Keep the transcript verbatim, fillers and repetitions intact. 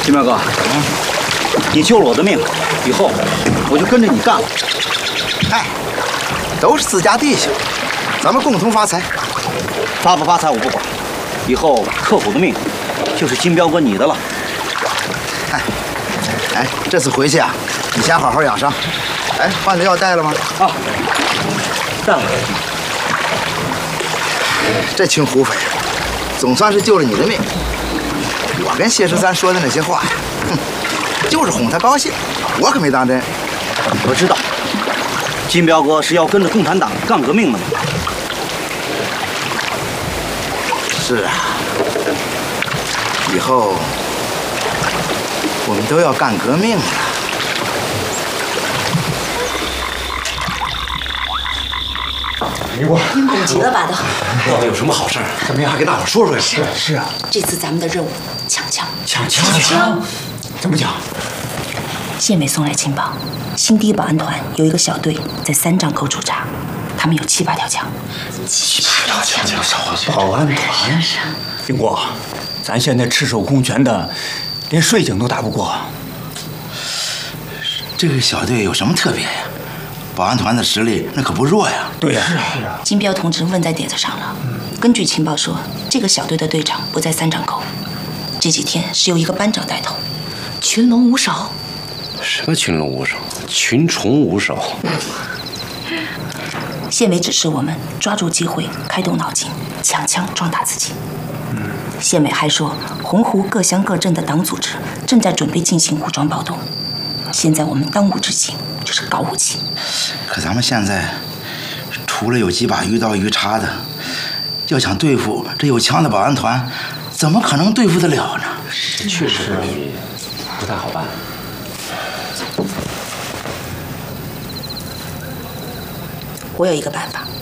金彪哥，嗯，你救了我的命，以后我就跟着你干了。 哎，都是自家弟兄，咱们共同发财。 发不发财我不管，以后客户的命就是金彪哥你的了。 哎，哎，这次回去啊，你先好好养伤。哎，换的药带了吗？ 啊，带了。 这群胡匪，总算是救了你的命。我跟谢十三说的那些话呀，哼，就是哄他高兴，我可没当真。 我知道，金彪哥是要跟着共产党干革命的嘛。 是啊，以后我们都要干革命了。 明国， 急了吧都？ 到底有什么好事？怎么样？还跟大伙说说呀？ 是是啊， 这次咱们的任务抢枪。 抢枪！抢枪！怎么讲？ 县委送来情报，新第一保安团有一个小队在三丈沟驻扎，他们有七八条枪。 七八条枪，保安团。明国，咱现在赤手空拳的，连税警都打不过。 这个小队有什么特别呀？保安团的实力那可不弱呀。 对呀， 是啊是啊。 金彪同志问在点子上了。根据情报说，这个小队的队长不在三丈沟，这几天是由一个班长带头，群龙无首。 什么群龙无首？群虫无首。 县委指示我们抓住机会，开动脑筋，抢枪壮大自己。县委还说，洪湖各乡各镇的党组织正在准备进行武装暴动。现在我们当务之急就是搞武器。 可咱们现在除了有几把鱼刀鱼叉的，要想对付这有枪的保安团，怎么可能对付得了呢？ 确实不太好办。 我有一个办法。